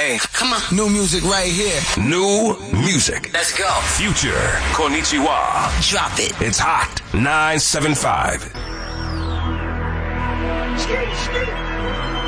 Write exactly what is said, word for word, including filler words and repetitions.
Hey, come on. New music right here. New music. Let's go. Future. Konnichiwa. Drop it. It's hot. nine seven five. Skitty, skitty.